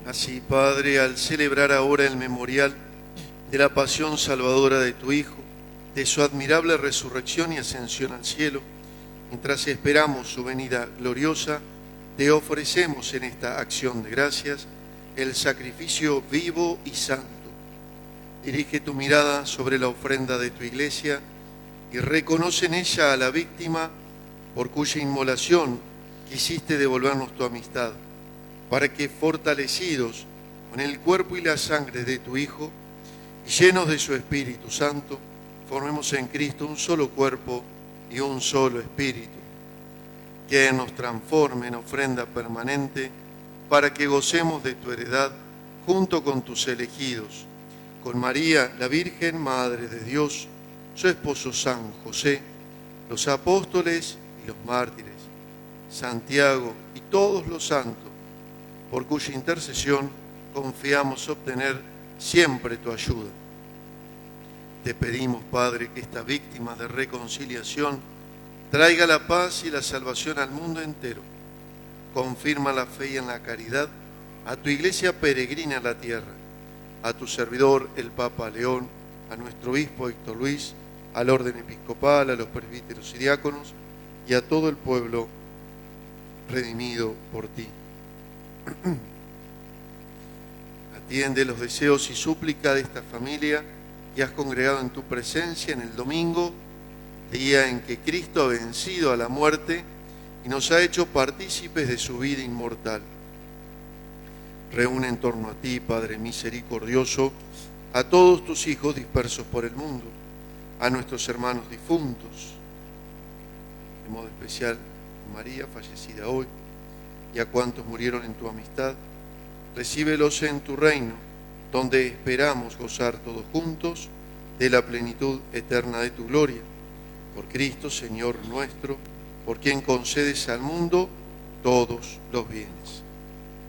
Así, Padre, al celebrar ahora el memorial de la pasión salvadora de tu Hijo, de su admirable resurrección y ascensión al cielo, mientras esperamos su venida gloriosa, te ofrecemos en esta acción de gracias el sacrificio vivo y santo. Dirige tu mirada sobre la ofrenda de tu Iglesia y reconoce en ella a la víctima por cuya inmolación quisiste devolvernos tu amistad, para que, fortalecidos con el cuerpo y la sangre de tu Hijo y llenos de su Espíritu Santo, formemos en Cristo un solo cuerpo y un solo espíritu, que nos transforme en ofrenda permanente para que gocemos de tu heredad junto con tus elegidos, con María, la Virgen Madre de Dios, su esposo San José, los apóstoles y los mártires, Santiago y todos los santos, por cuya intercesión confiamos obtener siempre tu ayuda. Te pedimos, Padre, que esta víctima de reconciliación traiga la paz y la salvación al mundo entero. Confirma la fe y en la caridad a tu Iglesia peregrina en la tierra, a tu servidor el Papa León, a nuestro obispo Héctor Luis, al orden episcopal, a los presbíteros y diáconos y a todo el pueblo redimido por ti. Atiende los deseos y súplica de esta familia que has congregado en tu presencia en el domingo, día en que Cristo ha vencido a la muerte y nos ha hecho partícipes de su vida inmortal. Reúne en torno a ti, Padre misericordioso, a todos tus hijos dispersos por el mundo, a nuestros hermanos difuntos, de modo especial a María, fallecida hoy, y a cuantos murieron en tu amistad. Recíbelos en tu reino, donde esperamos gozar todos juntos de la plenitud eterna de tu gloria. Por Cristo, Señor nuestro, por quien concedes al mundo todos los bienes.